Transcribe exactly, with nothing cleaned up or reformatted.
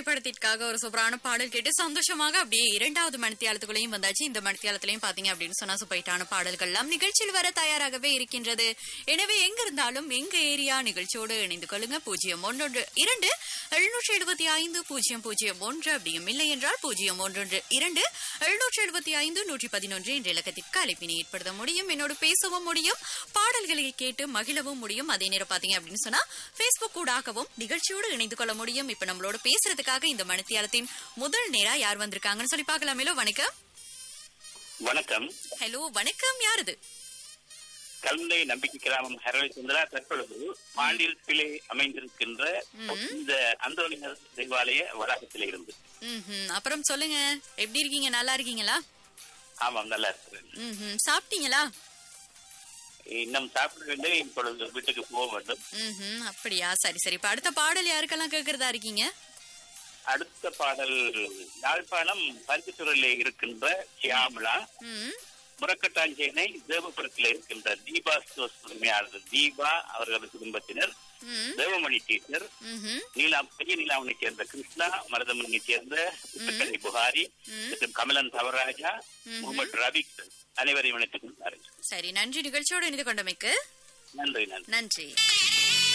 திரைப்படத்திற்காக ஒரு சூப்பரான பாடல் கேட்டு சந்தோஷமாக அப்படியே இரண்டாவது மணித்தியாலத்துக்குள்ளேயும் வந்தாச்சு. இந்த மணித்தியாலத்திலையும் பாத்தீங்க அப்படின்னு சொன்னா சூப்பரான பாடல்கள் எல்லாம் நிகழ்ச்சியில் வர தயாராகவே இருக்கின்றது. எனவே எங்க இருந்தாலும் எங்க ஏரியா நிகழ்ச்சியோடு இணைந்து கொள்ளுங்க. பூஜ்ஜியம் ஒன்று இரண்டு எழுநூற்றி எழுபத்தி ஐந்து பூஜ்ஜியம் பூஜ்ஜியம் ஒன்று அப்படியும் இல்லை என்றால் பூஜ்ஜியம் ஒன்று இரண்டு எழுநூற்றி எழுபத்தி ஐந்து நூற்றி பதினொன்று என்ற இலக்கத்திற்கு அழைப்பினை ஏற்படுத்த முடியும். என்னோடு பேசவும் முடியும், பாடல்களை கேட்டு மகிழவும் முடியும். அதே நேரம் பாத்தீங்க அப்படின்னு சொன்னா பேஸ்புக் ஊடாகவும் நிகழ்ச்சியோடு இணைந்து கொள்ள முடியும். இப்ப நம்மளோட பேசுறதுக்காக இந்த மணித்தியாலத்தின் முதல் நேரா யார் வந்திருக்காங்கன்னு சொல்லி பார்க்கலாம். ஹலோ வணக்கம். வணக்கம். ஹலோ வணக்கம், யாருது? கல்முனை நம்பிக்கை கிராமம் ஹரளிச்சந்திரா. தற்பொழுது பாண்டியல் பிழை அமைந்திருக்கின்ற இந்த அந்தோனியர் தேவாலய வளாகத்திலே இருந்து. அப்புறம் சொல்லுங்க, எப்படி இருக்கீங்க? நல்லா இருக்கீங்களா? ஆமாம், நல்லா இருக்கிறேன். சாப்பிட்டீங்களா? இன்னும் சாப்பிட வேண்டும், இப்பொழுது வீட்டுக்கு போக வேண்டும். அப்படியா, சரி சரி. இப்ப அடுத்த பாடல் யாருக்கெல்லாம் கேட்கறதா இருக்கீங்க? அடுத்த பாடல் யாழ்ப்பாணம் பருத்தித்துறையிலே இருக்கின்ற சியாமலா, முரக்கட்டாஞ்சேனை தேவபுரத்தில் இருக்கின்ற தீபா உரிமையாளர் தீபா அவர்களது குடும்பத்தினர், தேவமணி டீச்சர், நீலா பெரிய நீலாவனை சேர்ந்த கிருஷ்ணா, மருதமணியை சேர்ந்த புத்தகலை புகாரி மற்றும் கமலன் தவராஜா, முகமது ரபிக் அனைவரையும் இணைத்துக் கொண்டார்கள். சரி, நன்றி. நிகழ்ச்சியோடு இணைந்து கொண்டமைக்கு நன்றி. நன்றி. நன்றி.